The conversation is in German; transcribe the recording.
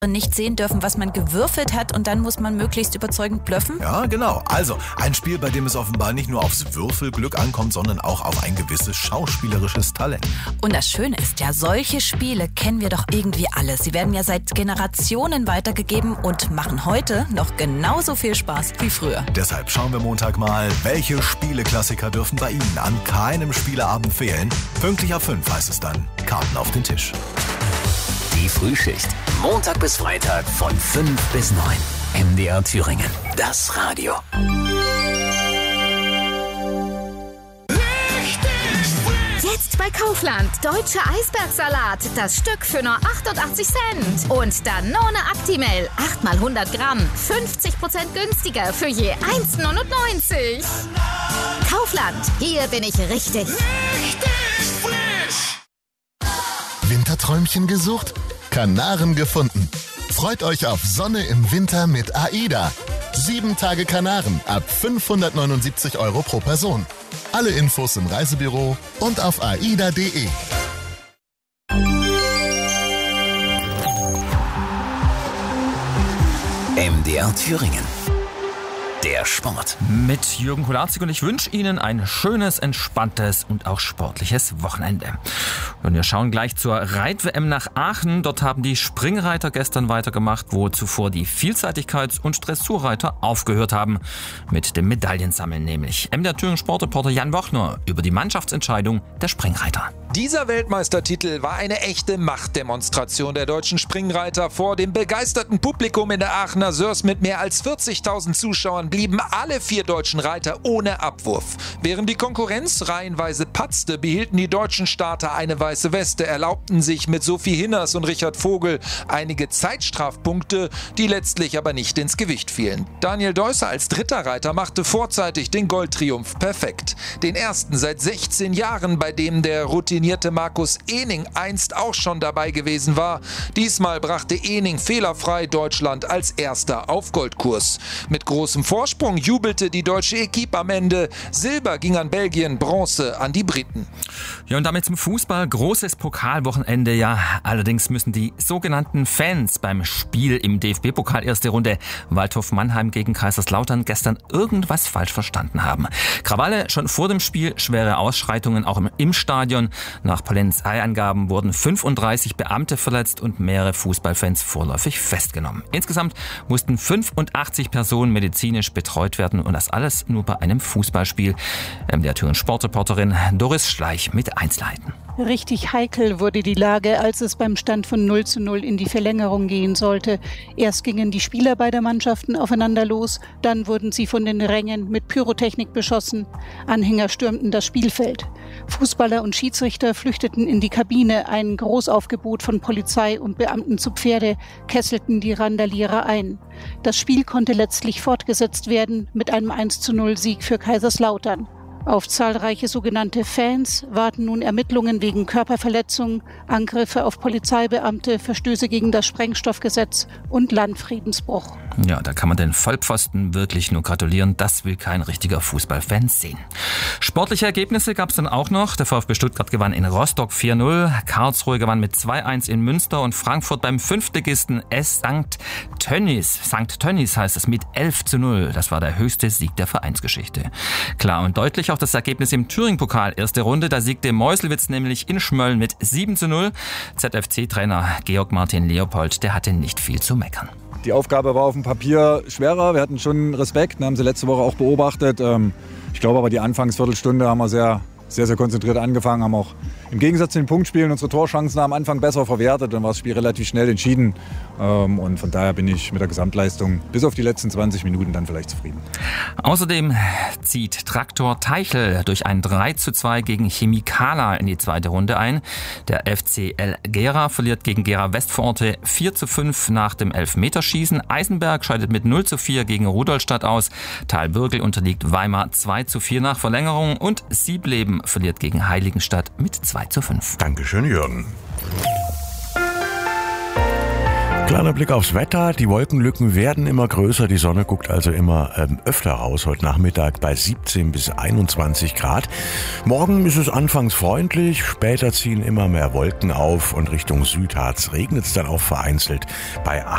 nicht sehen dürfen, was man gewürfelt hat und dann muss man möglichst überzeugend blöffen? Ja, genau. Also, ein Spiel, bei dem es offenbar nicht nur aufs Würfelglück ankommt, sondern auch auf ein gewisses schauspielerisches Talent. Und das Schöne ist ja, solche Spiele kennen wir doch irgendwie alle. Sie werden ja seit Generationen weitergegeben und machen heute noch genauso viel Spaß wie früher. Deshalb schauen wir Montag mal, welche Spieleklassiker dürfen bei Ihnen an keinem Spieleabend fehlen. Pünktlich ab 5 heißt es dann, Karten auf den Tisch. Die Frühschicht. Montag bis Freitag von 5 bis 9. MDR Thüringen. Das Radio. Jetzt bei Kaufland. Deutscher Eisbergsalat. Das Stück für nur 88 Cent. Und Danone Actimel. 8 mal 100 Gramm. 50% günstiger für je 1,99. Kaufland. Hier bin ich richtig. Winterträumchen gesucht? Kanaren gefunden. Freut euch auf Sonne im Winter mit AIDA. 7 Tage Kanaren ab 579 € pro Person. Alle Infos im Reisebüro und auf aida.de. MDR Thüringen. Der Sport. Mit Jürgen Kularzig und ich wünsche Ihnen ein schönes, entspanntes und auch sportliches Wochenende. Und wir schauen gleich zur Reit-WM nach Aachen. Dort haben die Springreiter gestern weitergemacht, wo zuvor die Vielseitigkeits- und Dressurreiter aufgehört haben. Mit dem Medaillensammeln nämlich. MDR Thüringen Sportreporter Jan Wochner über die Mannschaftsentscheidung der Springreiter. Dieser Weltmeistertitel war eine echte Machtdemonstration der deutschen Springreiter. Vor dem begeisterten Publikum in der Aachener Sörs mit mehr als 40.000 Zuschauern blieben alle 4 deutschen Reiter ohne Abwurf. Während die Konkurrenz reihenweise patzte, behielten die deutschen Starter eine weiße Weste, erlaubten sich mit Sophie Hinners und Richard Vogel einige Zeitstrafpunkte, die letztlich aber nicht ins Gewicht fielen. Daniel Deusser als dritter Reiter machte vorzeitig den Goldtriumph perfekt. Den ersten seit 16 Jahren, bei dem der routinierte Markus Ehning einst auch schon dabei gewesen war. Diesmal brachte Ehning fehlerfrei Deutschland als erster auf Goldkurs. Mit großem Vorsprung jubelte die deutsche Equipe am Ende. Silber ging an Belgien, Bronze an die Briten. Ja, und damit zum Fußball. Großes Pokalwochenende, ja. Allerdings müssen die sogenannten Fans beim Spiel im DFB-Pokal erste Runde Waldhof Mannheim gegen Kaiserslautern gestern irgendwas falsch verstanden haben. Krawalle schon vor dem Spiel, schwere Ausschreitungen auch im Stadion. Nach Polizeiangaben wurden 35 Beamte verletzt und mehrere Fußballfans vorläufig festgenommen. Insgesamt mussten 85 Personen medizinisch betreut werden und das alles nur bei einem Fußballspiel. Der Thüringen Sportreporterin Doris Schleich mit Einzelheiten. Richtig heikel wurde die Lage, als es beim Stand von 0:0 in die Verlängerung gehen sollte. Erst gingen die Spieler beider Mannschaften aufeinander los, dann wurden sie von den Rängen mit Pyrotechnik beschossen. Anhänger stürmten das Spielfeld. Fußballer und Schiedsrichter flüchteten in die Kabine. Ein Großaufgebot von Polizei und Beamten zu Pferde kesselten die Randalierer ein. Das Spiel konnte letztlich fortgesetzt werden mit einem 1:0-Sieg für Kaiserslautern. Auf zahlreiche sogenannte Fans warten nun Ermittlungen wegen Körperverletzung, Angriffe auf Polizeibeamte, Verstöße gegen das Sprengstoffgesetz und Landfriedensbruch. Ja, da kann man den Vollpfosten wirklich nur gratulieren. Das will kein richtiger Fußballfan sehen. Sportliche Ergebnisse gab es dann auch noch. Der VfB Stuttgart gewann in Rostock 4:0, Karlsruhe gewann mit 2:1 in Münster und Frankfurt beim Fünftligisten St. Tönnies heißt es mit 11:0. Das war der höchste Sieg der Vereinsgeschichte. Klar und deutlich auch das Ergebnis im Thüringen-Pokal. Erste Runde, da siegte Meuselwitz nämlich in Schmölln mit 7:0. ZFC-Trainer Georg Martin Leopold, der hatte nicht viel zu meckern. Die Aufgabe war auf dem Papier schwerer. Wir hatten schon Respekt, haben sie letzte Woche auch beobachtet. Ich glaube aber, die Anfangsviertelstunde haben wir sehr konzentriert angefangen, haben auch im Gegensatz zu den Punktspielen unsere Torchancen am Anfang besser verwertet. Dann war das Spiel relativ schnell entschieden. Und von daher bin ich mit der Gesamtleistung bis auf die letzten 20 Minuten dann vielleicht zufrieden. Außerdem zieht Traktor Teichel durch ein 3:2 gegen Chemikala in die zweite Runde ein. Der FCL Gera verliert gegen Gera Westvororte 4:5 nach dem Elfmeterschießen. Eisenberg scheidet mit 0:4 gegen Rudolstadt aus. Thalbürgel unterliegt Weimar 2:4 nach Verlängerung und Siebleben verliert gegen Heiligenstadt mit 2:5. Dankeschön, Jürgen. Kleiner Blick aufs Wetter. Die Wolkenlücken werden immer größer. Die Sonne guckt also immer öfter raus. Heute Nachmittag bei 17 bis 21 Grad. Morgen ist es anfangs freundlich. Später ziehen immer mehr Wolken auf und Richtung Südharz regnet es dann auch vereinzelt bei